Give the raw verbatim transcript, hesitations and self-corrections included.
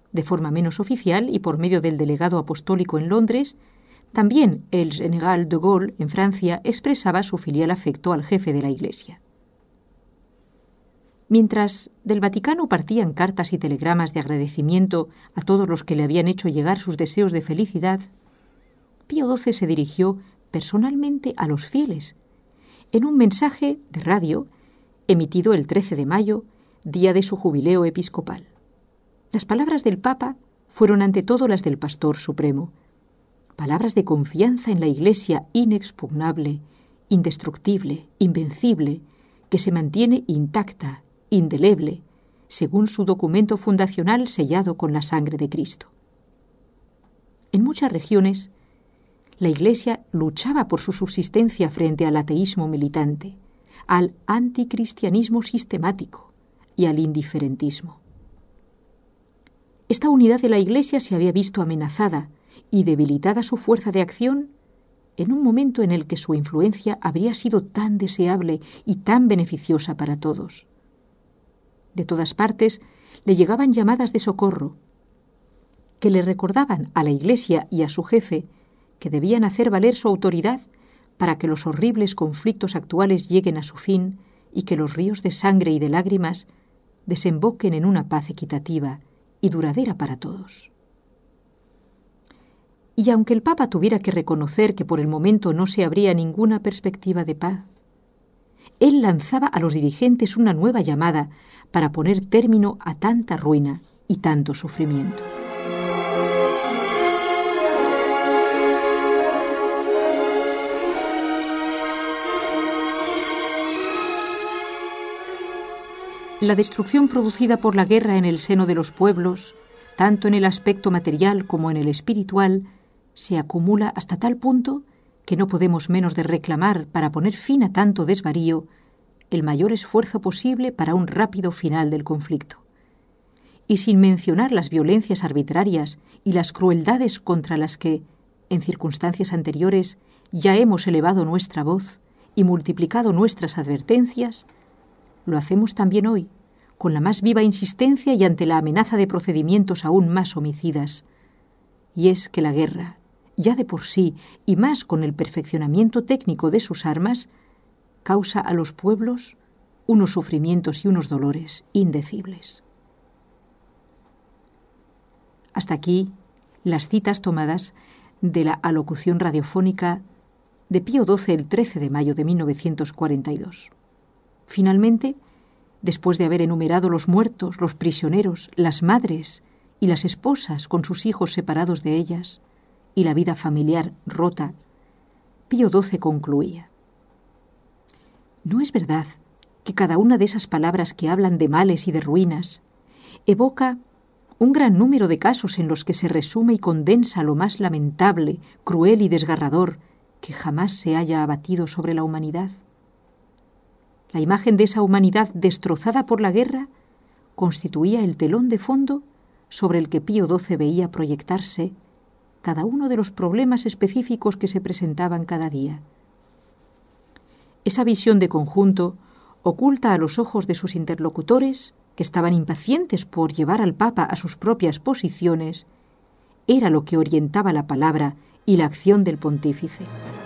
De forma menos oficial y por medio del delegado apostólico en Londres, también el General de Gaulle en Francia expresaba su filial afecto al jefe de la Iglesia. Mientras del Vaticano partían cartas y telegramas de agradecimiento a todos los que le habían hecho llegar sus deseos de felicidad, Pío doce se dirigió personalmente a los fieles, en un mensaje de radio emitido el trece de mayo, día de su jubileo episcopal. Las palabras del Papa fueron ante todo las del Pastor Supremo, palabras de confianza en la Iglesia inexpugnable, indestructible, invencible, que se mantiene intacta, indeleble, según su documento fundacional sellado con la sangre de Cristo. En muchas regiones, la Iglesia luchaba por su subsistencia frente al ateísmo militante, al anticristianismo sistemático y al indiferentismo. Esta unidad de la Iglesia se había visto amenazada y debilitada su fuerza de acción en un momento en el que su influencia habría sido tan deseable y tan beneficiosa para todos. De todas partes le llegaban llamadas de socorro que le recordaban a la Iglesia y a su jefe que debían hacer valer su autoridad para que los horribles conflictos actuales lleguen a su fin y que los ríos de sangre y de lágrimas desemboquen en una paz equitativa y duradera para todos. Y aunque el Papa tuviera que reconocer que por el momento no se abría ninguna perspectiva de paz, él lanzaba a los dirigentes una nueva llamada para poner término a tanta ruina y tanto sufrimiento. La destrucción producida por la guerra en el seno de los pueblos, tanto en el aspecto material como en el espiritual, se acumula hasta tal punto que no podemos menos de reclamar, para poner fin a tanto desvarío, el mayor esfuerzo posible para un rápido final del conflicto. Y sin mencionar las violencias arbitrarias y las crueldades contra las que, en circunstancias anteriores, ya hemos elevado nuestra voz y multiplicado nuestras advertencias, lo hacemos también hoy, con la más viva insistencia y ante la amenaza de procedimientos aún más homicidas. Y es que la guerra, ya de por sí, y más con el perfeccionamiento técnico de sus armas, causa a los pueblos unos sufrimientos y unos dolores indecibles. Hasta aquí las citas tomadas de la alocución radiofónica de Pío doce el trece de mayo de mil novecientos cuarenta y dos. Finalmente, después de haber enumerado los muertos, los prisioneros, las madres y las esposas con sus hijos separados de ellas, y la vida familiar rota, Pío doce concluía: ¿no es verdad que cada una de esas palabras que hablan de males y de ruinas evoca un gran número de casos en los que se resume y condensa lo más lamentable, cruel y desgarrador que jamás se haya abatido sobre la humanidad? La imagen de esa humanidad destrozada por la guerra constituía el telón de fondo sobre el que Pío doce veía proyectarse cada uno de los problemas específicos que se presentaban cada día. Esa visión de conjunto, oculta a los ojos de sus interlocutores, que estaban impacientes por llevar al Papa a sus propias posiciones, era lo que orientaba la palabra y la acción del pontífice.